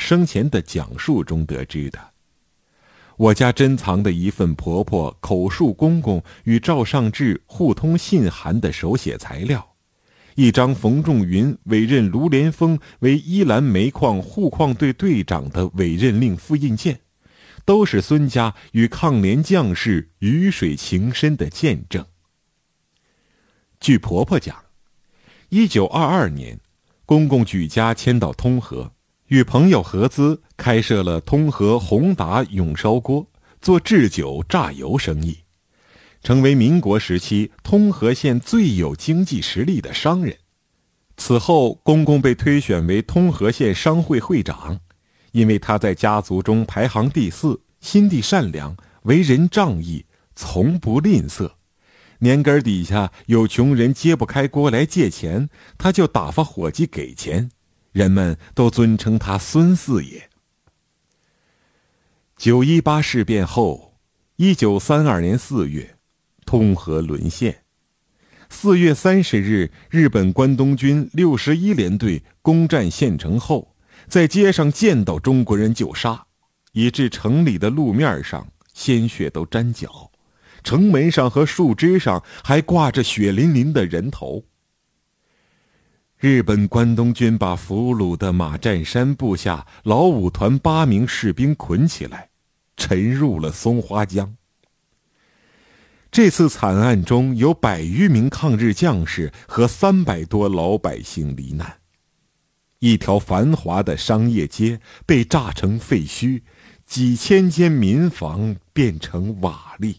生前的讲述中得知的。我家珍藏的一份婆婆口述公公与赵尚志互通信函的手写材料，一张冯仲云委任卢连峰为依兰煤矿护矿队队长的委任令复印件，都是孙家与抗联将士鱼水情深的见证。据婆婆讲，1922年，公公举家迁到通河，与朋友合资开设了通河宏达永烧锅，做制酒榨油生意，成为民国时期通河县最有经济实力的商人。此后，公公被推选为通河县商会会长，因为他在家族中排行第4，心地善良，为人仗义，从不吝啬。年根底下有穷人揭不开锅来借钱，他就打发伙计给钱，人们都尊称他孙四爷。918事变后，1932年4月，通河沦陷。4月30日，日本关东军61联队攻占县城后，在街上见到中国人就杀，以致城里的路面上鲜血都沾脚，城门上和树枝上还挂着血淋淋的人头。日本关东军把俘虏的马占山部下老五团8名士兵捆起来，沉入了松花江。这次惨案中有100余名抗日将士和300多老百姓罹难，一条繁华的商业街被炸成废墟，几千间民房变成瓦砾。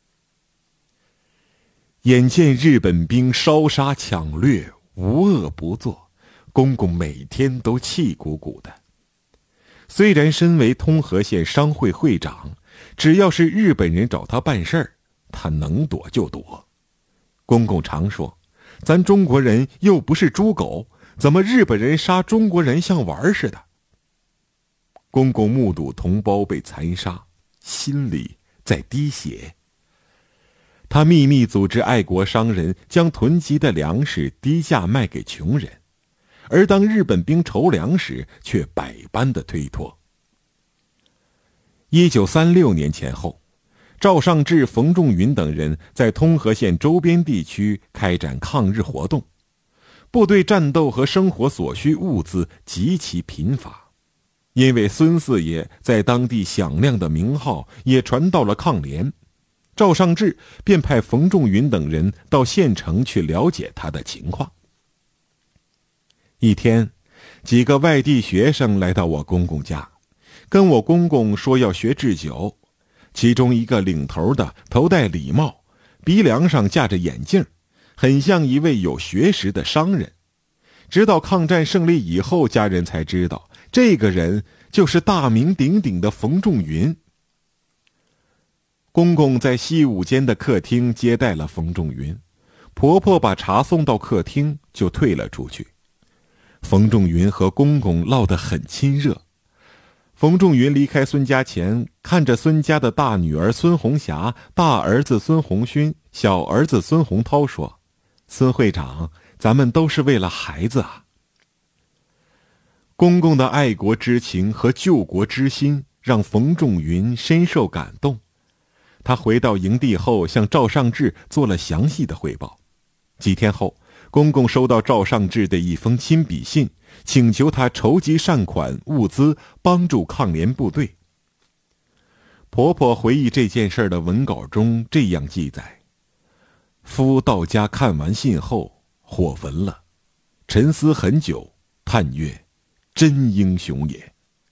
眼见日本兵烧杀抢掠，无恶不作，公公每天都气鼓鼓的。虽然身为通河县商会会长，只要是日本人找他办事儿，他能躲就躲。公公常说，咱中国人又不是猪狗，怎么日本人杀中国人像玩似的？公公目睹同胞被残杀，心里在滴血。他秘密组织爱国商人将囤积的粮食低价卖给穷人，而当日本兵筹粮时，却百般的推脱。1936年前后，赵尚志、冯仲云等人在通河县周边地区开展抗日活动，部队战斗和生活所需物资极其贫乏。因为孙四爷在当地响亮的名号也传到了抗联，赵尚志便派冯仲云等人到县城去了解他的情况。一天，几个外地学生来到我公公家，跟我公公说要学制酒。其中一个领头的头戴礼帽，鼻梁上架着眼镜，很像一位有学识的商人。直到抗战胜利以后，家人才知道这个人就是大名鼎鼎的冯仲云。公公在西午间的客厅接待了冯仲云，婆婆把茶送到客厅就退了出去。冯仲云和公公唠得很亲热。冯仲云离开孙家前，看着孙家的大女儿孙红霞、大儿子孙红勋、小儿子孙洪涛说：“孙会长，咱们都是为了孩子啊。”公公的爱国之情和救国之心让冯仲云深受感动。他回到营地后，向赵尚志做了详细的汇报。几天后，公公收到赵尚志的一封亲笔信，请求他筹集善款物资，帮助抗联部队。婆婆回忆这件事的文稿中这样记载：夫到家看完信后，火焚了，沉思很久，叹曰：“真英雄也。”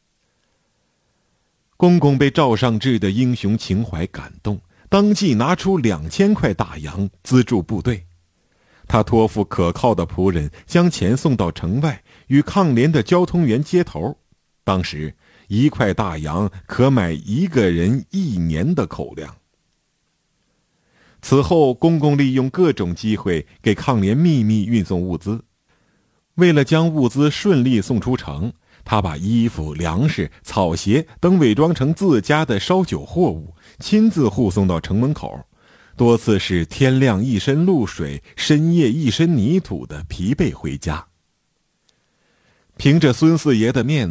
公公被赵尚志的英雄情怀感动，当即拿出2000块大洋资助部队。他托付可靠的仆人将钱送到城外，与抗联的交通员接头。当时1块大洋可买1个人1年的口粮。此后，公公利用各种机会给抗联秘密运送物资。为了将物资顺利送出城，他把衣服、粮食、草鞋等伪装成自家的烧酒货物，亲自护送到城门口。多次是天亮一身露水，深夜一身泥土的疲惫回家。凭着孙四爷的面子，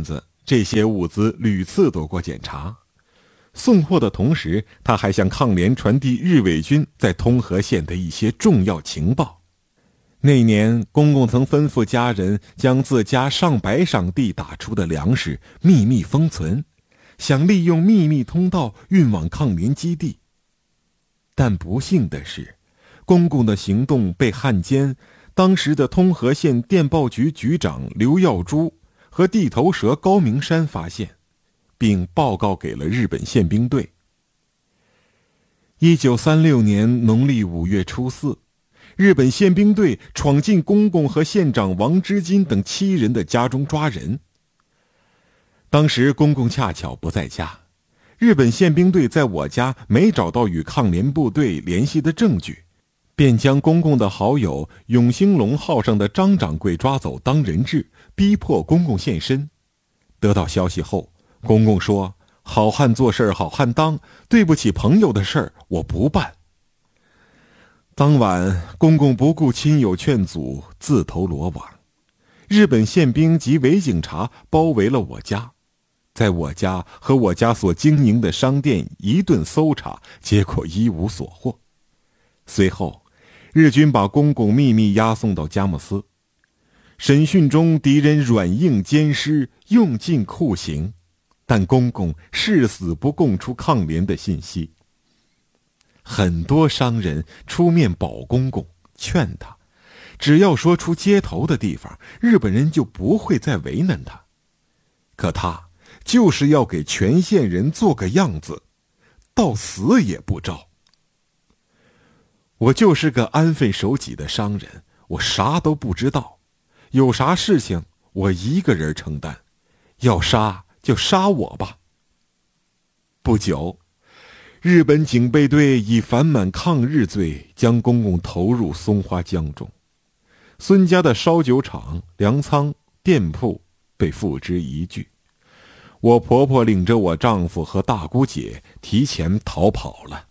这些物资屡次躲过检查。送货的同时，他还向抗联传递日伪军在通河县的一些重要情报。那年，公公曾吩咐家人将自家上百晌地打出的粮食秘密封存，想利用秘密通道运往抗联基地。但不幸的是，公公的行动被汉奸，当时的通河县电报局局长刘耀珠和地头蛇高明山发现，并报告给了日本宪兵队。1936年农历5月初4，日本宪兵队闯进公公和县长王之金等7人的家中抓人。当时公公恰巧不在家，日本宪兵队在我家没找到与抗联部队联系的证据，便将公公的好友永兴隆号上的张掌柜抓走当人质，逼迫公公现身。得到消息后，公公说：“好汉做事好汉当，对不起朋友的事儿我不办。”当晚，公公不顾亲友劝阻，自投罗网。日本宪兵及伪警察包围了我家，在我家和我家所经营的商店一顿搜查，结果一无所获。随后，日军把公公秘密押送到佳木斯。审讯中，敌人软硬兼施，用尽酷刑，但公公誓死不供出抗联的信息。很多商人出面保公公，劝他，只要说出接头的地方，日本人就不会再为难他。可他就是要给全县人做个样子，到死也不招。我就是个安分守己的商人，我啥都不知道，有啥事情我一个人承担，要杀就杀我吧。不久，日本警备队以反满抗日罪将公公投入松花江中，孙家的烧酒厂、粮仓、店铺被付之一炬。我婆婆领着我丈夫和大姑姐提前逃跑了。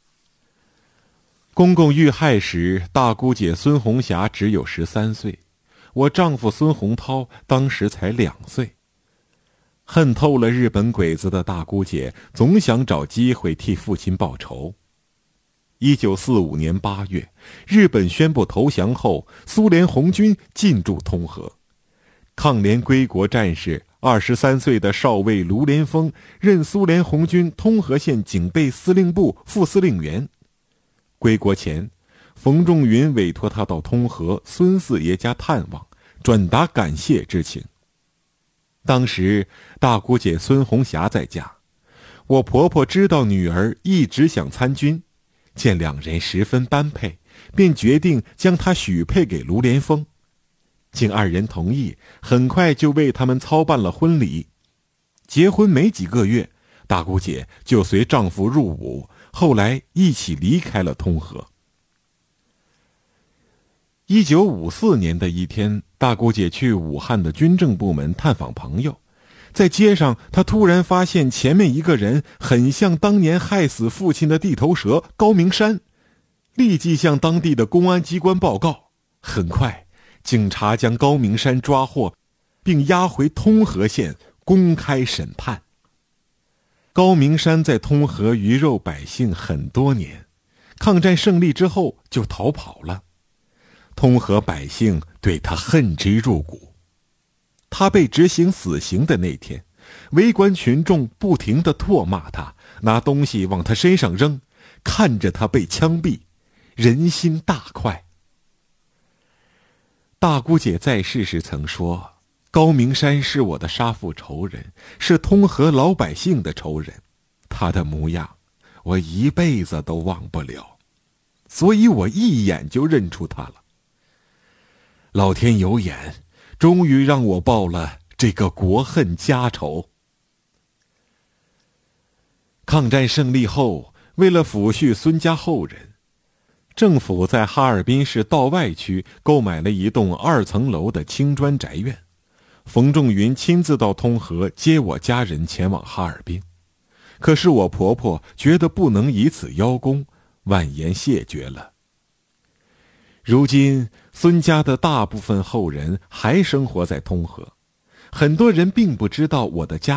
公公遇害时，大姑姐孙红霞只有13岁，我丈夫孙洪涛当时才2岁。恨透了日本鬼子的大姑姐，总想找机会替父亲报仇。1945年8月，日本宣布投降后，苏联红军进驻通河。抗联归国战士23岁的少尉卢连峰任苏联红军通河县警备司令部副司令员。归国前，冯仲云委托他到通河孙四爷家探望，转达感谢之情。当时大姑姐孙红霞在家，我婆婆知道女儿一直想参军，见两人十分般配，便决定将她许配给卢连峰。经2人同意，很快就为他们操办了婚礼。结婚没几个月，大姑姐就随丈夫入伍，后来一起离开了通河。1954年的一天，大姑姐去武汉的军政部门探访朋友，在街上，她突然发现前面一个人很像当年害死父亲的地头蛇高明山，立即向当地的公安机关报告。很快，警察将高明山抓获，并押回通河县公开审判。高明山在通河鱼肉百姓很多年，抗战胜利之后就逃跑了。通河百姓对他恨之入骨。他被执行死刑的那天，围观群众不停地唾骂他，拿东西往他身上扔，看着他被枪毙，人心大快。大姑姐在世时曾说，高明山是我的杀父仇人，是通河老百姓的仇人，他的模样我一辈子都忘不了，所以我一眼就认出他了。老天有眼，终于让我报了这个国恨家仇。抗战胜利后，为了抚恤孙家后人，政府在哈尔滨市道外区购买了一栋2层楼的青砖宅院。冯仲云亲自到通河接我家人前往哈尔滨，可是我婆婆觉得不能以此邀功，婉言谢绝了。如今孙家的大部分后人还生活在通河， 很多人并不知道我的家